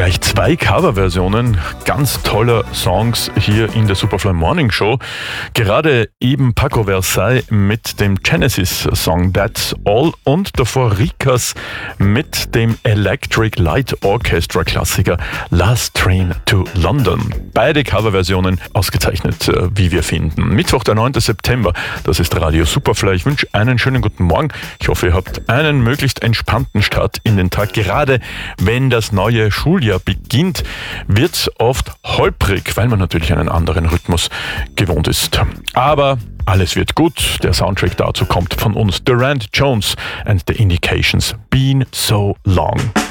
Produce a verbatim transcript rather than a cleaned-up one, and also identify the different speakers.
Speaker 1: Gleich zwei Coverversionen ganz toller Songs hier in der Superfly Morning Show. Gerade eben Paco Versailles mit dem Genesis-Song That's All und davor Rikas mit dem Electric Light Orchestra Klassiker Last Train to London. Beide Coverversionen ausgezeichnet, wie wir finden. Mittwoch, der neunte September, das ist Radio Superfly. Ich wünsche einen schönen guten Morgen. Ich hoffe, ihr habt einen möglichst entspannten Start in den Tag. Gerade wenn das neue Schuljahr beginnt, wird es oft holprig, weil man natürlich einen anderen Rhythmus gewohnt ist. Aber alles wird gut. Der Soundtrack dazu kommt von uns. Durand Jones and the Indications. Been so long.